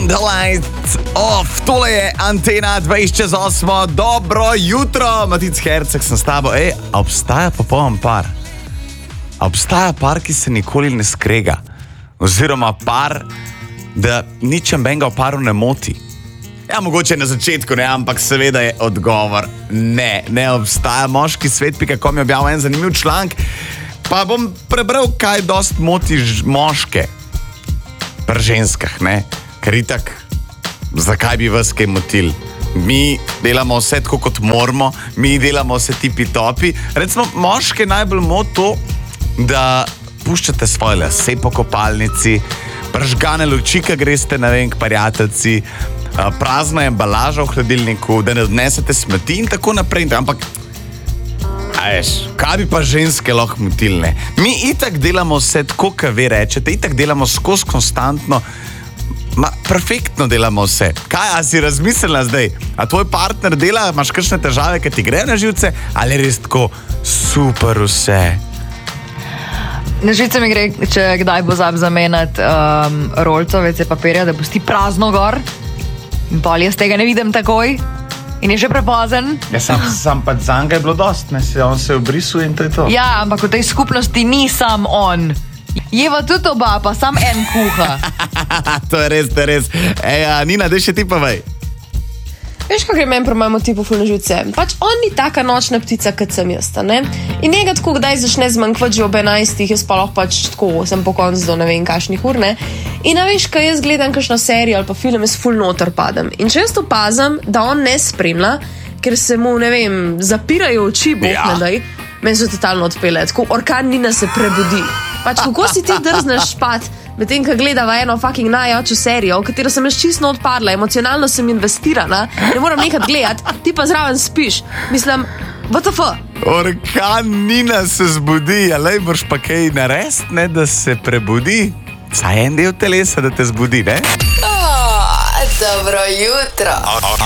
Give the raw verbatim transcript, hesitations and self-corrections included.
the lights off. Tole je Antena dvajset čez osmo. Dobro jutro, Matic Herceg sem s tabo. Ej, obstaja popoln par. Obstaja par, ki se nikoli ne skrega. Oziroma par, da ničem benga v paru ne moti. Ja, mogoče na začetku ne, ampak seveda je odgovor ne. Ne obstaja. Moški svet pika com je objavil en zanimiv članek. Pa bom prebral, kaj dost moti moške pri ženskah, ne? Ker itak, zakaj bi vas kaj motil? Mi delamo vse tako, kot moramo, mi delamo vse tipi-topi. Recimo, moške najbolj moti to, da puščate svoje lase po kopalnici, pržgane luči, ki greste, ne vem, k prijateljci, prazna embalaža v hladilniku, da ne odnesete smeti in tako naprej. Ampak, a veš, kaj bi pa ženske lahko motilne? Mi itak delamo vse tako, kaj vi rečete, itak delamo skozi konstantno, ma, perfektno delamo vse. Kaj, a si razmislila zdaj? A tvoj partner dela, imaš kakšne težave, ki ti grejo na živce, ali res tako super vse? Na živce mi gre, če kdaj bo zab zamenjati um, rolco ve ce papirja, da pusti prazno gor. In pol jaz tega ne vidim takoj. In je že prepozen. Ja, sam, sam pa zanj je bilo dost, ne, se, on se je obrisul in to je to. Ja, ampak v tej skupnosti ni sam on. Jeva tudi oba, pa sam en kuha. To je res, to je res. Ej, a, Nina, daj še ti pa vej. Veš, kako gre meni pri mojemu tipu ful na živce? Pač on ni taka nočna ptica, kot sem jaz, ne? In njega tako kdaj začne zmanjkvati že ob enajstih, jaz pa lahko pač tako sem po koncu do ne vem kašnih ur, ne? In a veš, kaj jaz gledam kakšno serijo ali pa film, jaz ful noter padem. In če jaz opazim, da on ne spremlja, ker se mu, ne vem, zapirajo oči, boh Ja. ne daj, meni se totalno odpele. Tako orkan Nina se prebudi. Pač kako si ti drzneš spat, medtem, ko gledava eno fucking najjačo serijo, v katero sem jaz čisto odpadla, emocionalno sem investirana, ne moram nekaj gledati, ti pa zraven spiš. Mislim, what the fuck? Orkan Nina se zbudi, alej moraš pa kaj narediti, ne, da se prebudi. Saj en del telesa, da te zbudi, ne? Dobro jutro.